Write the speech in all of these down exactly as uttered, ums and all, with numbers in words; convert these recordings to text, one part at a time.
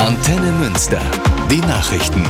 Antenne Münster. Die Nachrichten.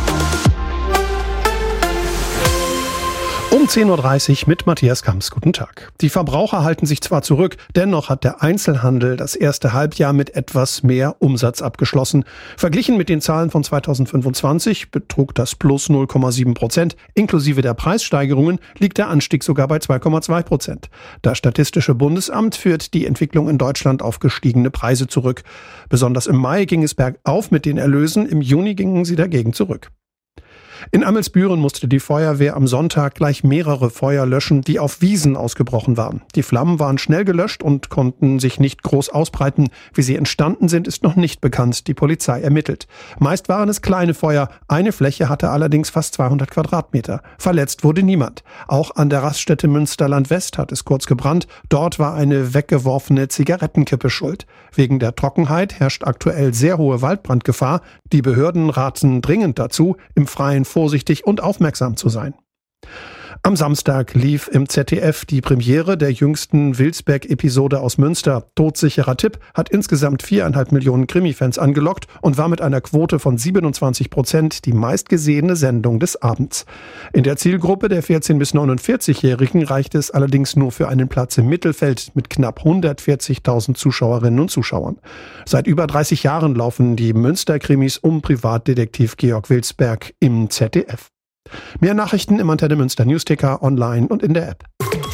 Um zehn Uhr dreißig mit Matthias Kamps. Guten Tag. Die Verbraucher halten sich zwar zurück, dennoch hat der Einzelhandel das erste Halbjahr mit etwas mehr Umsatz abgeschlossen. Verglichen mit den Zahlen von zweitausendfünfundzwanzig betrug das plus null Komma sieben Prozent. Inklusive der Preissteigerungen liegt der Anstieg sogar bei zwei Komma zwei Prozent. Das Statistische Bundesamt führt die Entwicklung in Deutschland auf gestiegene Preise zurück. Besonders im Mai ging es bergauf mit den Erlösen, im Juni gingen sie dagegen zurück. In Amelsbüren musste die Feuerwehr am Sonntag gleich mehrere Feuer löschen, die auf Wiesen ausgebrochen waren. Die Flammen waren schnell gelöscht und konnten sich nicht groß ausbreiten. Wie sie entstanden sind, ist noch nicht bekannt. Die Polizei ermittelt. Meist waren es kleine Feuer. Eine Fläche hatte allerdings fast zweihundert Quadratmeter. Verletzt wurde niemand. Auch an der Raststätte Münsterland West hat es kurz gebrannt. Dort war eine weggeworfene Zigarettenkippe schuld. Wegen der Trockenheit herrscht aktuell sehr hohe Waldbrandgefahr. Die Behörden raten dringend dazu, im Freien vorsichtig und aufmerksam zu sein. Am Samstag lief im Z D F die Premiere der jüngsten Wilsberg-Episode aus Münster. Todsicherer Tipp hat insgesamt viereinhalb Millionen Krimi-Fans angelockt und war mit einer Quote von siebenundzwanzig Prozent die meistgesehene Sendung des Abends. In der Zielgruppe der vierzehn- bis neunundvierzig-Jährigen reichte es allerdings nur für einen Platz im Mittelfeld mit knapp hundertvierzigtausend Zuschauerinnen und Zuschauern. Seit über dreißig Jahren laufen die Münster-Krimis um Privatdetektiv Georg Wilsberg im Z D F. Mehr Nachrichten im Antenne Münster Newsticker, online und in der App.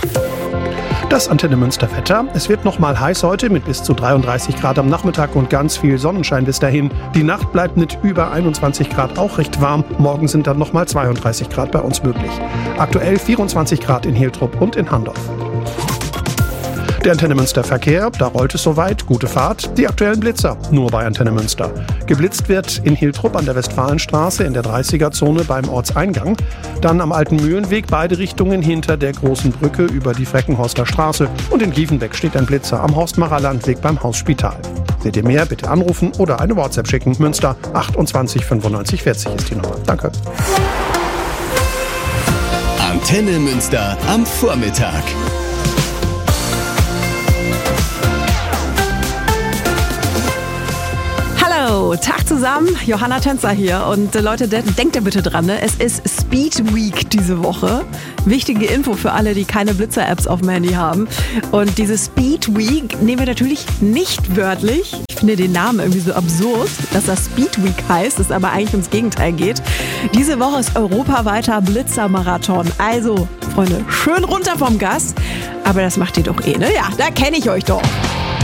Das Antenne Münster Wetter. Es wird noch mal heiß heute mit bis zu dreiunddreißig Grad am Nachmittag und ganz viel Sonnenschein bis dahin. Die Nacht bleibt mit über einundzwanzig Grad auch recht warm. Morgen sind dann noch mal zweiunddreißig Grad bei uns möglich. Aktuell vierundzwanzig Grad in Hiltrup und in Handorf. Der Antenne Münster Verkehr, da rollt es soweit, gute Fahrt. Die aktuellen Blitzer, nur bei Antenne Münster. Geblitzt wird in Hiltrup an der Westfalenstraße in der dreißiger-Zone beim Ortseingang. Dann am Alten Mühlenweg beide Richtungen hinter der großen Brücke über die Freckenhorster Straße. Und in Giefenbeck steht ein Blitzer am Horstmacher Landweg beim Hausspital. Seht ihr mehr, bitte anrufen oder eine WhatsApp schicken. Münster achtundzwanzig fünfundneunzig vierzig ist die Nummer. Danke. Antenne Münster am Vormittag. Hallo, Tag zusammen, Johanna Tänzer hier und äh, Leute, de- denkt ihr bitte dran, ne? Es ist Speed Week diese Woche. Wichtige Info für alle, die keine Blitzer-Apps auf dem Handy haben. Und diese Speed Week nehmen wir natürlich nicht wörtlich. Ich finde den Namen irgendwie so absurd, dass das Speed Week heißt, es aber eigentlich ums Gegenteil geht. Diese Woche ist europaweiter Blitzer-Marathon. Also, Freunde, schön runter vom Gas. Aber das macht ihr doch eh, ne? Ja, da kenne ich euch doch.